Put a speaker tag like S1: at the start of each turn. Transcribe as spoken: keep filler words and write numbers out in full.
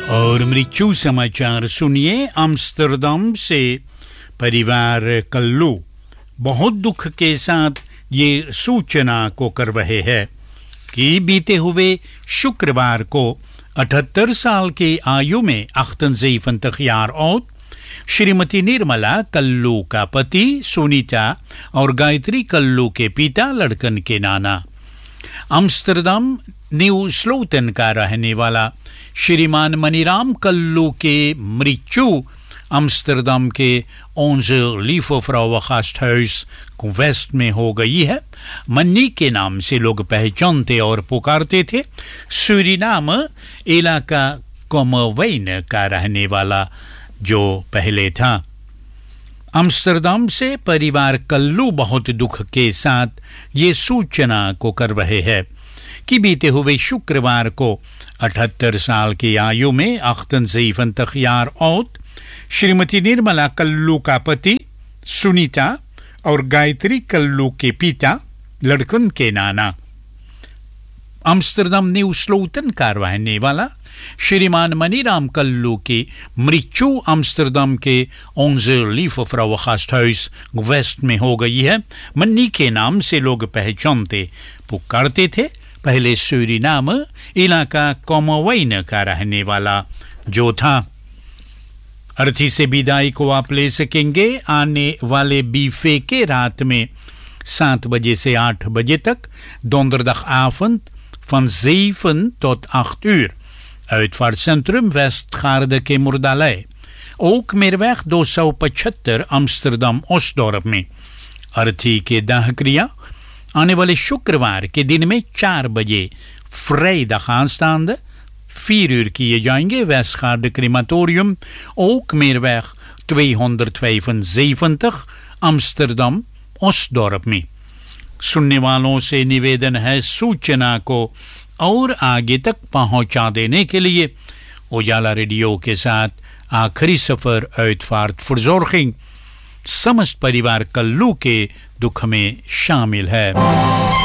S1: और मृत्यु समाचार सुनिए। आम्स्टरडम से परिवार कल्लू बहुत दुख के साथ ये सूचना को कर रहे हैं कि बीते हुए शुक्रवार को अठहत्तर साल की आयु में अख्तंज़ीफ इंतखियार और श्रीमती निर्मला कल्लू का पति सुनीता और गायत्री कल्लू के पिता लड़कन के नाना आम्स्टरडम न्यू स्लोटन का रहने वाला श्रीमान मनीराम कल्लू के मृत्यु आम्स्टरडम के ओंजे लीफोफ्राउ गास्टहुis वेस्ट में हो गई है। मन्नी के नाम से लोग पहचानते और पुकारते थे। सूरीनाम इलाका कोमोवेन का रहने वाला जो पहले था। आम्स्टरडम से परिवार कल्लू बहुत दुख के साथ ये सूचना को कर रहे हैं कि बीते हुए शुक्रवार को अठहत्तर साल की आयु में अख्तंज़ीफ इंतखियार और श्रीमती निर्मला कल्लू का पति सुनीता और गायत्री कल्लू के पिता लड़कन के नाना आम्स्टरडम न्यू स्लोटन का रहने वाला श्रीमान मनीराम कल्लू की मृत्यु आम्स्टरडम के ओंजे लीफोफ्राउ गास्टहुis वेस्ट में हो गई है। मन्नी के नाम से लोग पहचानते पुकारते थे। पहले सूरीनाम इलाका कोमोवेन का रहने वाला जो था। अर्थी से विदाई को आप ले सकेंगे आने वाले बीफे के रात में सात बजे से आठ बजे तक donderdag van zeven tot acht uur. Uitvaartcentrum Westgaarde के मुर्दालय ओकमेरweg दो सौ पचहत्तर अम्स्टरडम ओस्टडॉर्प में। अर्थी के दाह क्रिया आने वाले शुक्रवार के दिन में चार बजे vrijdag aanstaande vier uur किए जाएंगे। Westgaarde crematorium ओकमेरweg tweehonderdvijfenzeventig अम्स्टरडम ओस्टडॉर्प में। सुनने वालों से निवेदन है सूचना को और आगे तक पहुंचा देने के लिए उजाला रेडियो के साथ आखिरी सफर uitvaartverzorging समस्त परिवार कल्लू के दुख में शामिल है।